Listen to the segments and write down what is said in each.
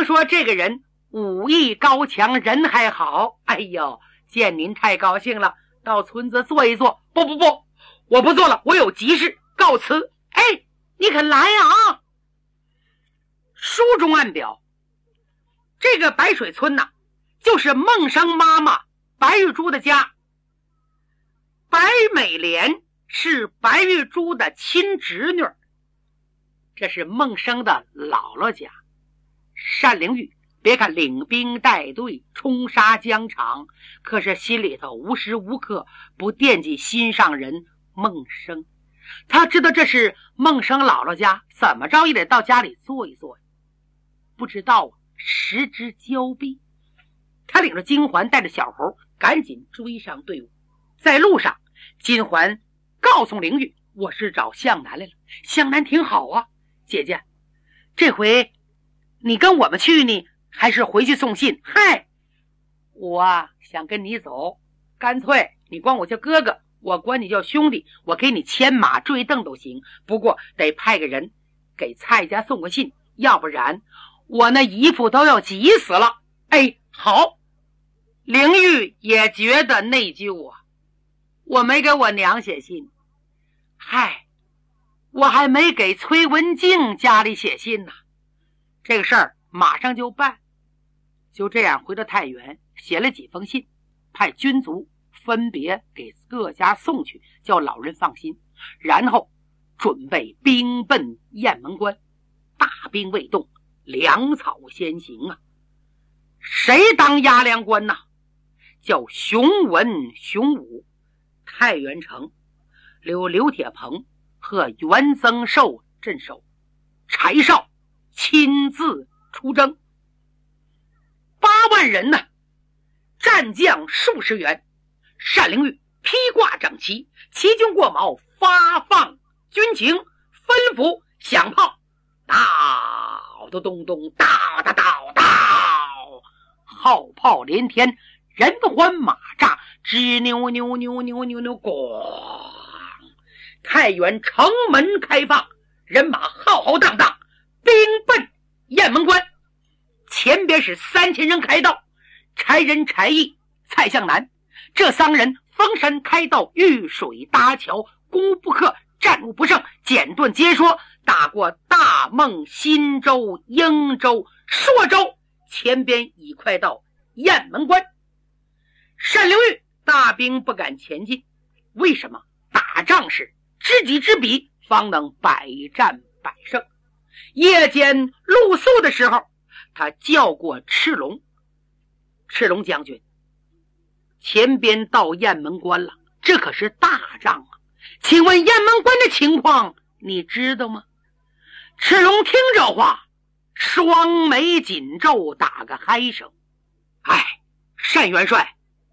说这个人武艺高强，人还好。哎呦，见您太高兴了，到村子坐一坐。不，我不做了，我有急事，告辞。哎，你可来啊！书中暗表，这个白水村呐，就是孟生妈妈白玉珠的家。白美莲是白玉珠的亲侄女，这是孟生的姥姥家。单灵玉别看领兵带队冲杀疆场，可是心里头无时无刻不惦记心上人孟生。他知道这是孟生姥姥家，怎么着也得到家里坐一坐。不知道时之交臂，他领着金环带着小猴赶紧追上队伍。在路上，金环告诉灵玉，我是找向南来了。向南挺好啊，姐姐，这回你跟我们去呢，还是回去送信？嗨，我想跟你走，干脆你管我叫哥哥，我管你叫兄弟，我给你牵马追凳都行，不过得派个人给蔡家送个信，要不然我那姨父都要急死了。哎，好。灵玉也觉得内疚啊，我没给我娘写信。嗨，我还没给崔文静家里写信呢，这个事儿马上就办。就这样回到太原，写了几封信，派军卒分别给各家送去，叫老人放心。然后准备兵奔雁门关，大兵未动，粮草先行啊。谁当押粮官呢？叫熊文、熊武。太原城留刘铁鹏和袁增寿镇守，柴少亲自出征。8万人呢，战将数十员。单灵玉披挂整齐，骑军过毛，发放军情，吩咐响炮，到咚咚咚，到到到到，号炮连天，人欢马炸，吱扭扭扭扭扭扭，咣！太原城门开放，人马浩浩荡荡，兵奔雁门关。前边是3000人开道，柴仁、柴义、蔡向南这3人封山开道，遇水搭桥，攻无不克，战无不胜，简短截说，打过大孟、新州、英州、朔州，前边已快到雁门关。单灵玉大兵不敢前进，为什么？打仗是知己知彼，方能百战百胜。夜间露宿的时候，他叫过赤龙，赤龙将军，前边到雁门关了，这可是大仗啊，请问雁门关的情况你知道吗？赤龙听这话，双眉紧皱，打个嗨声。哎，单元帅，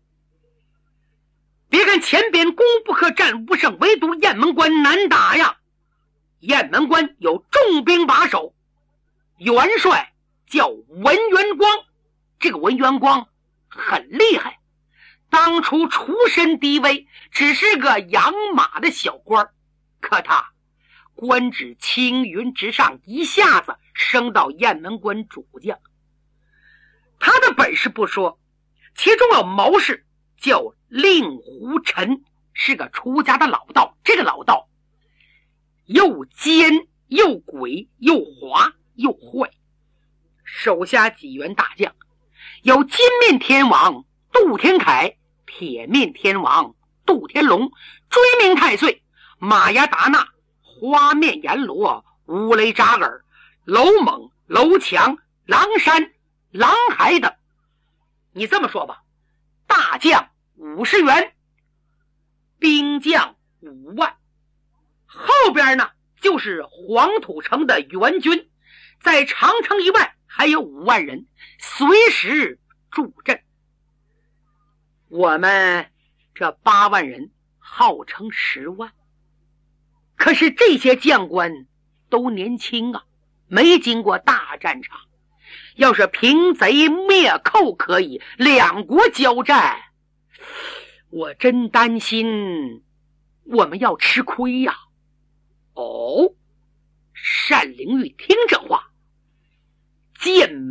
别看前边攻不克，战无不胜，唯独雁门关难打呀。雁门关有重兵把守，元帅叫文元光，这个文元光很厉害，当初出身低微，只是个养马的小官，可他官职青云直上，一下子升到雁门关主将。他的本事不说，其中有谋士叫令狐臣，是个出家的老道。这个老道又奸又诡又滑又坏，手下几员大将有金面天王杜天凯、铁面天王杜天龙、追命太岁马牙达纳、花面阎罗、乌雷扎尔、楼猛、楼强、狼山、狼海等。你这么说吧，大将50员，兵将5万。后边呢就是黄土城的援军，在长城以外还有5万人随时助阵。我们这8万人号称10万，可是这些将官都年轻啊，没经过大战场。要是平贼灭寇可以，两国交战，我真担心我们要吃亏呀。哦，单灵玉听这话，剑